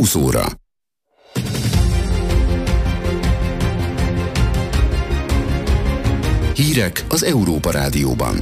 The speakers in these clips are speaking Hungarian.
20 óra. Hírek az Európa Rádióban.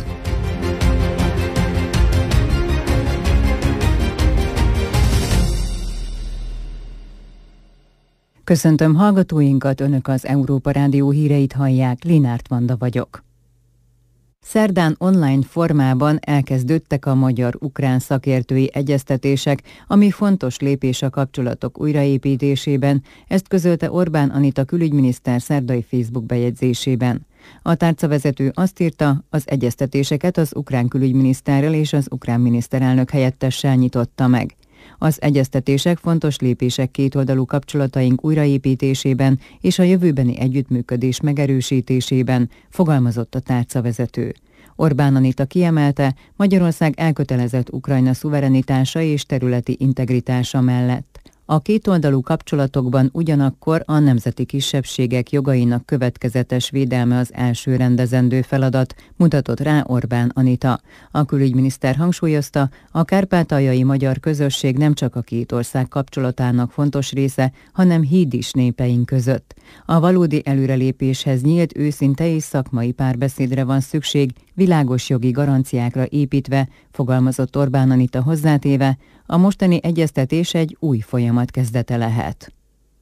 Köszöntöm hallgatóinkat, Önök az Európa Rádió híreit hallják, Linárt Vanda vagyok. Szerdán online formában elkezdődtek a magyar-ukrán szakértői egyeztetések, ami fontos lépés a kapcsolatok újraépítésében, ezt közölte Orbán Anita külügyminiszter szerdai Facebook bejegyzésében. A tárcavezető azt írta, az egyeztetéseket az ukrán külügyminiszterrel és az ukrán miniszterelnök helyettessel nyitotta meg. Az egyeztetések fontos lépések kétoldalú kapcsolataink újraépítésében és a jövőbeni együttműködés megerősítésében, fogalmazott a tárcavezető. Orbán Anita kiemelte, Magyarország elkötelezett Ukrajna szuverenitása és területi integritása mellett. A kétoldalú kapcsolatokban ugyanakkor a nemzeti kisebbségek jogainak következetes védelme az első rendezendő feladat, mutatott rá Orbán Anita. A külügyminiszter hangsúlyozta, a kárpátaljai magyar közösség nem csak a két ország kapcsolatának fontos része, hanem híd is népeink között. A valódi előrelépéshez nyílt, őszinte és szakmai párbeszédre van szükség, világos jogi garanciákra építve, fogalmazott Orbán Anita hozzátéve, a mostani egyeztetés egy új folyamat kezdete lehet.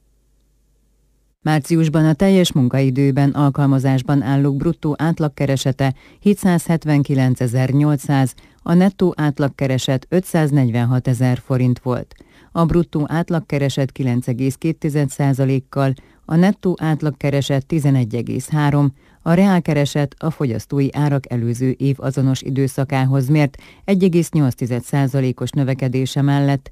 Márciusban a teljes munkaidőben alkalmazásban állók bruttó átlagkeresete 779.800, a nettó átlagkereset 546.000 forint volt. A bruttó átlagkereset 9,2%-kal, a nettó átlagkereset 11,3%, a reálkereset a fogyasztói árak előző év azonos időszakához mért 1,8%-os növekedése mellett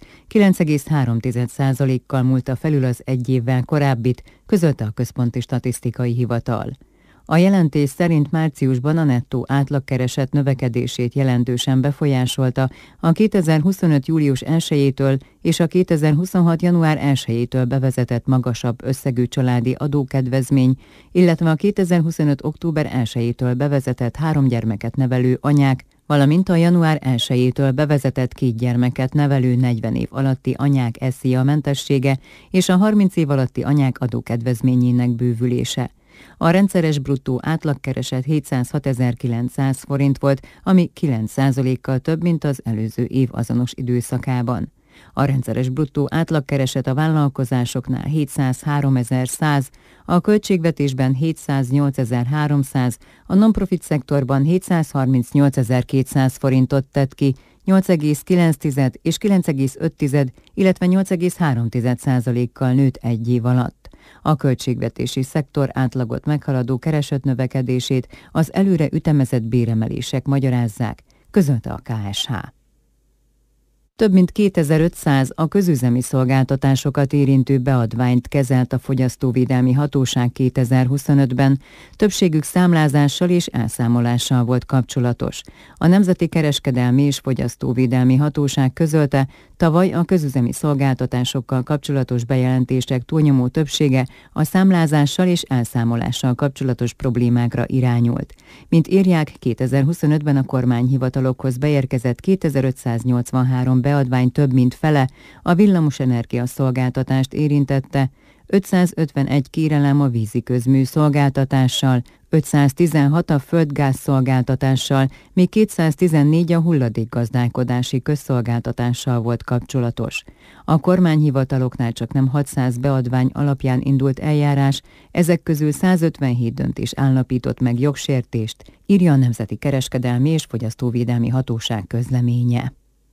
9,3%-kal múlta felül az egy évvel korábbit, közölte a Központi Statisztikai Hivatal. A jelentés szerint márciusban a nettó átlagkereset növekedését jelentősen befolyásolta a 2025. július 1-től és a 2026. január 1-től bevezetett magasabb összegű családi adókedvezmény, illetve a 2025. október 1-től bevezetett 3 gyermeket nevelő anyák, valamint a január 1-től bevezetett 2 gyermeket nevelő 40 év alatti anyák SZIA mentessége és a 30 év alatti anyák adókedvezményének bővülése. A rendszeres bruttó átlagkereset 706.900 forint volt, ami 9%-kal több, mint az előző év azonos időszakában. A rendszeres bruttó átlagkereset a vállalkozásoknál 703.100, a költségvetésben 708.300, a non-profit szektorban 738.200 forintot tett ki, 8,9 és 9,5, illetve 8,3%-kal nőtt egy év alatt. A költségvetési szektor átlagot meghaladó keresetnövekedését az előre ütemezett béremelések magyarázzák, közölte a KSH. Több mint 2500 a közüzemi szolgáltatásokat érintő beadványt kezelt a Fogyasztóvédelmi Hatóság 2025-ben, többségük számlázással és elszámolással volt kapcsolatos. A Nemzeti Kereskedelmi és Fogyasztóvédelmi Hatóság közölte, tavaly a közüzemi szolgáltatásokkal kapcsolatos bejelentések túlnyomó többsége a számlázással és elszámolással kapcsolatos problémákra irányult. Mint írják, 2025-ben a kormányhivatalokhoz beérkezett 2583 beadvány több mint fele a villamosenergia szolgáltatást érintette, 551 kérelem a vízi közmű szolgáltatással, 516 a földgáz szolgáltatással, míg 214 a hulladékgazdálkodási közszolgáltatással volt kapcsolatos. A kormányhivataloknál csak nem 600 beadvány alapján indult eljárás, ezek közül 157 döntés állapított meg jogsértést, írja a Nemzeti Kereskedelmi és Fogyasztóvédelmi Hatóság közleménye.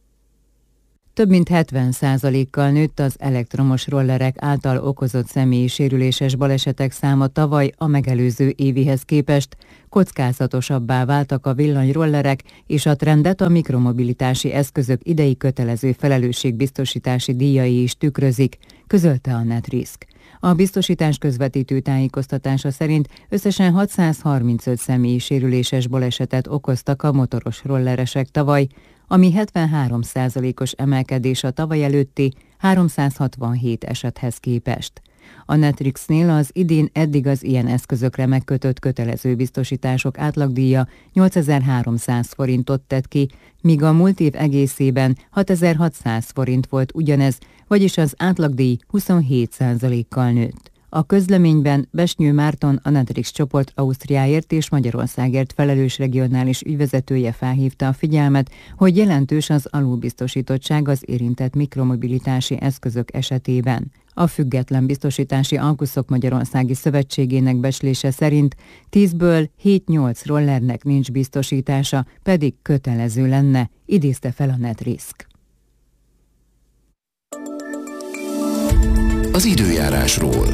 Több mint 70%-kal nőtt az elektromos rollerek által okozott személyi sérüléses balesetek száma tavaly a megelőző évihez képest, kockázatosabbá váltak a villanyrollerek, és a trendet a mikromobilitási eszközök idei kötelező felelősségbiztosítási díjai is tükrözik, közölte a NetRisk. A biztosítás közvetítő tájékoztatása szerint összesen 635 személyi sérüléses balesetet okoztak a motoros rolleresek tavaly, ami 73%-os emelkedés a tavaly előtti 367 esethez képest. A Netrixnél az idén eddig az ilyen eszközökre megkötött kötelező biztosítások átlagdíja 8300 forintot tett ki, míg a múlt év egészében 6600 forint volt ugyanez, vagyis az átlagdíj 27%-kal nőtt. A közleményben Besnyő Márton, a Natrix csoport Ausztriáért és Magyarországért felelős regionális ügyvezetője felhívta a figyelmet, hogy jelentős az alulbiztosítottság az érintett mikromobilitási eszközök esetében. A Független Biztosítási Alkuszok Magyarországi Szövetségének becslése szerint 10-ből 7-8 rollernek nincs biztosítása, pedig kötelező lenne, idézte fel a Netrisk. Az időjárásról.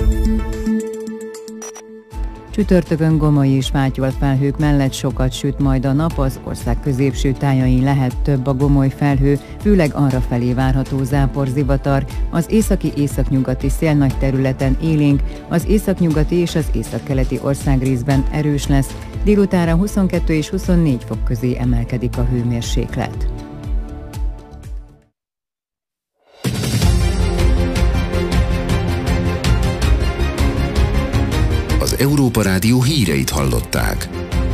Csütörtökön gomoly és fátyolt felhők mellett sokat süt majd a nap, az ország középső tájain lehet több a gomoly felhő, főleg arrafelé várható záporzivatar, az északi-északnyugati szél nagy területen élénk, az északnyugati és az északkeleti országrészben erős lesz, délutánra 22 és 24 fok közé emelkedik a hőmérséklet. Az Európa Rádió híreit hallották.